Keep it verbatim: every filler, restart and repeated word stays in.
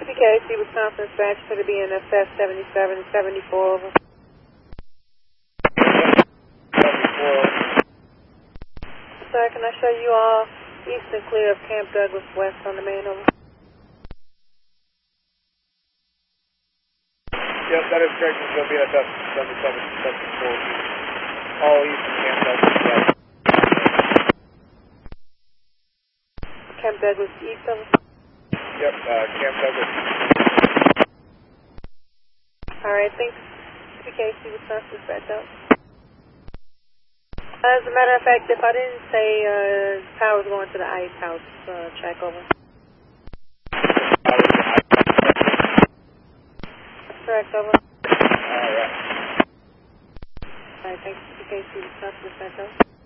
P K C, Wisconsin dispatch to the B N S S seventy-seven seventy-four, over. seventy-four. Sir, can I show you all east and clear of Camp Douglas West on the main, over? Yep, that is correct. It's going to be at seventy-seven seventy-four. All east of Camp Douglas West. Camp Douglas east, over? Yep, uh, Camp Douglas. Alright, thanks. P K C, Wisconsin dispatch out. As a matter of fact, if I didn't say uh, power's going to the ice house, uh, check over. Correct, over. Alright. Alright, thanks. P K C, Wisconsin dispatch out.